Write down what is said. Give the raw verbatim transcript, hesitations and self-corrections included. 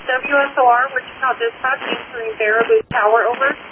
W S O R, Wichita Dispatch, answering Baraboo Tower, over.